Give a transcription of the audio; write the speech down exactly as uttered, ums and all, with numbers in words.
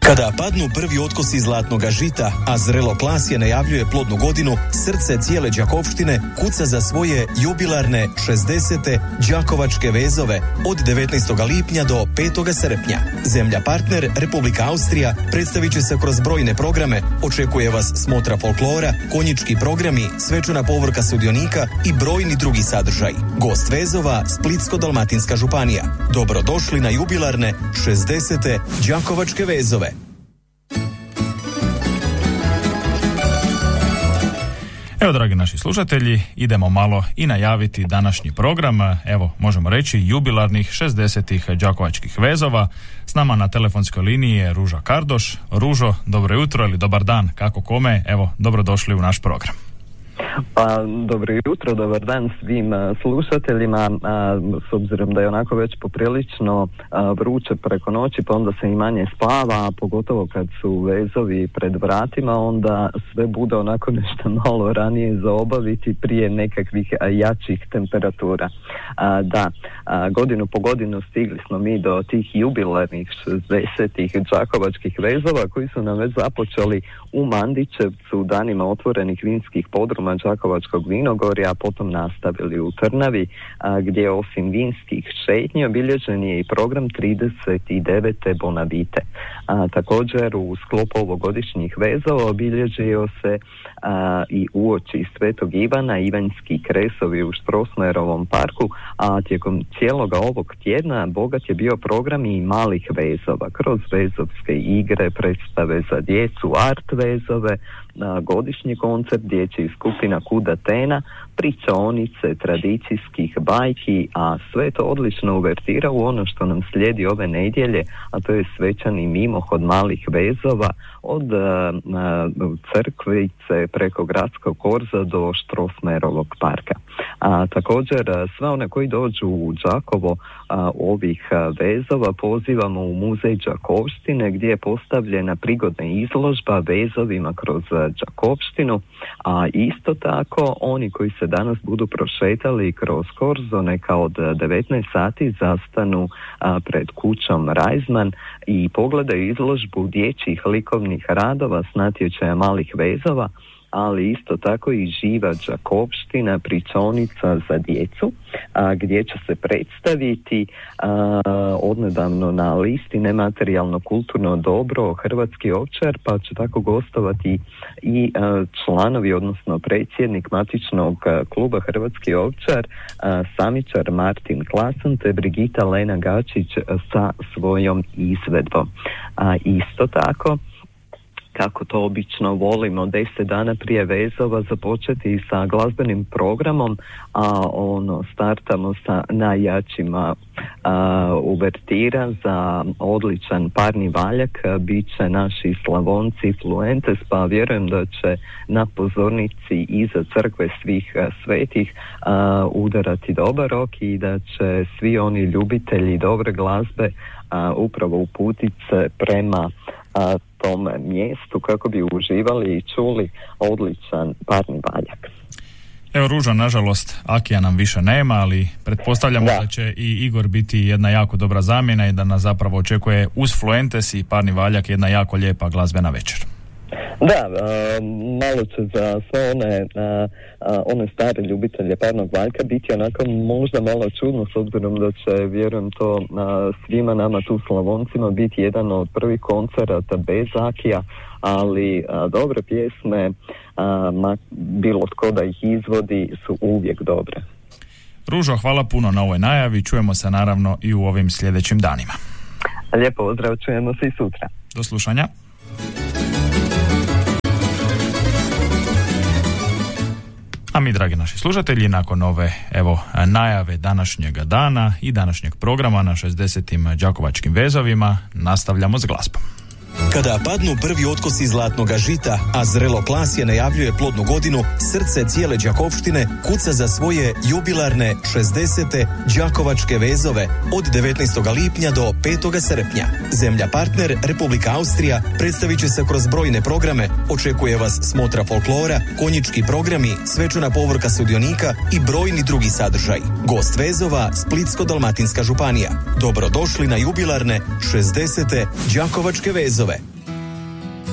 Kada padnu prvi otkosi zlatnoga žita, a zrelo klasje najavljuje plodnu godinu, srce cijele Đakovštine kuca za svoje jubilarne šezdesete Đakovačke vezove od devetnaestog lipnja do petog srpnja. Zemlja partner Republika Austrija predstavit će se kroz brojne programe, očekuje vas smotra folklora, konjički programi, svečana povorka sudionika i brojni drugi sadržaj. Gost vezova Splitsko-dalmatinska županija. Dobrodošli na jubilarne šezdesete Đakovačke vezove. Evo, dragi naši slušatelji, idemo malo i najaviti današnji program. Evo, možemo reći, jubilarnih šezdesetih Đakovačkih vezova. S nama na telefonskoj liniji je Ruža Kardoš. Ružo, dobro jutro ili dobar dan, kako kome. Evo, dobrodošli u naš program. Pa, dobro jutro, dobar dan svim a, slušateljima. A, s obzirom da je onako već poprilično a, vruće preko noći, pa onda se i manje spava, a pogotovo kad su vezovi pred vratima, onda sve bude onako nešto malo ranije za obaviti prije nekakvih a, jačih temperatura. A, da, a, godinu po godinu stigli smo mi do tih jubilarnih šezdesetih Đakovačkih vezova koji su nam već započeli u Mandićevcu, danima otvorenih vinskih podruma Đakovačkog vinogorja, a potom nastavili u Trnavi, a, gdje osim vinskih šetnji obilježen je i program trideset devete Bonavite. A, također u sklopu ovogodišnjih vezova obilježio se a, i uoči Svetog Ivana Ivanjski kresovi u Strossmayerovom parku, a tijekom cijeloga ovog tjedna bogat je bio program i malih vezova kroz vezovske igre, predstave za djecu, art vezove, a, godišnji koncert dječjih skupina Kuda Tena, pričaonice, tradicijskih bajki, a sve to odlično uvertira u ono što nam slijedi ove nedjelje, a to je svečani mimohod malih vezova od uh, crkvice preko gradskog korza do Strossmayerovog parka. A također sve one koji dođu u Đakovo a, ovih a, vezova pozivamo u muzej Đakovštine, gdje je postavljena prigodna izložba vezovima kroz Đakovštinu, a isto tako oni koji se danas budu prošetali kroz korzo neka od devetnaest sati zastanu a, pred kućom Rajzman i pogledaju izložbu dječjih likovnih radova s natječaja malih vezova, ali isto tako i živa Đakovština, pričaonica za djecu, a, gdje će se predstaviti a, odnedavno na listi nematerijalno kulturno dobro Hrvatski ovčar, pa će tako gostovati i a, članovi, odnosno predsjednik matičnog a, kluba Hrvatski ovčar, a, samičar Martin Klasan te Brigita Lena Gačić a, sa svojom izvedbom. A, isto tako, kako to obično volimo, deset dana prije vezova započeti sa glazbenim programom, a ono startamo sa najjačima a, uvertira za odličan parni valjak, bit će naši Slavonci Fluentes, pa vjerujem da će na pozornici iza crkve svih a, svetih a, udarati dobar rok i da će svi oni ljubitelji dobre glazbe a, upravo uputit se prema a, tom mjestu kako bi uživali i čuli odličan parni valjak. Evo, Ružo, nažalost Akija nam više nema, ali pretpostavljamo da. da će i Igor biti jedna jako dobra zamjena i da nas zapravo očekuje uz Fluentes i parni valjak jedna jako lijepa glazbena večer. Da, a, malo će za sve one, a, a, one stare ljubitelje parnog valjka biti onako možda malo čudno, s obzirom da će, vjerujem to, a, svima nama tu Slavoncima biti jedan od prvih koncerata bez Akija, ali a, dobre pjesme, a, ma, bilo tko da ih izvodi, su uvijek dobre. Ružo, hvala puno na ovoj najavi, čujemo se naravno i u ovim sljedećim danima. Lijepo pozdrav, čujemo se i sutra. Do slušanja. A mi, dragi naši slušatelji, nakon ove evo najave današnjega dana i današnjeg programa na šezdesetim Đakovačkim vezovima, nastavljamo s glazbom. Kada padnu prvi otkosi zlatnoga žita, a zrelo klasje najavljuje plodnu godinu, srce cijele Đakovštine kuca za svoje jubilarne šezdesete Đakovačke vezove od devetnaestog lipnja do petog srpnja. Zemlja partner Republika Austrija predstavit će se kroz brojne programe, očekuje vas smotra folklora, konjički programi, svečana povorka sudionika i brojni drugi sadržaj. Gost vezova Splitsko-dalmatinska županija. Dobrodošli na jubilarne šezdesete Đakovačke vezove.